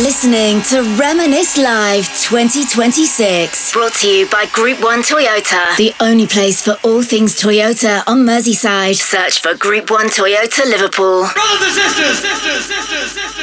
listening to Reminisce Live 2026. Brought to you by Group 1 Toyota. The only place for all things Toyota on Merseyside. Search for Group 1 Toyota Liverpool. Brothers and sisters.